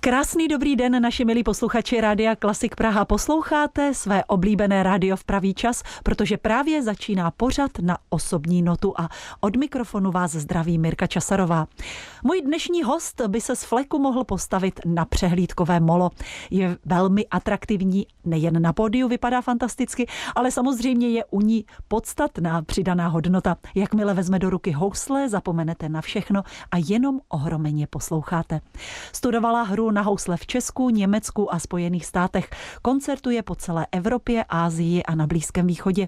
Krásný dobrý den, naši milí posluchači Rádia Klasik Praha. Posloucháte své oblíbené rádio v pravý čas, protože právě začíná pořad Na osobní notu a od mikrofonu vás zdraví Mirka Časarová. Můj dnešní host by se z fleku mohl postavit na přehlídkové molo. Je velmi atraktivní, nejen na pódiu vypadá fantasticky, ale samozřejmě je u ní podstatná přidaná hodnota. Jakmile vezme do ruky housle, zapomenete na všechno a jenom ohromeně posloucháte. Studovala hru na housle v Česku, Německu a Spojených státech. Koncertuje po celé Evropě, Asii a na Blízkém východě.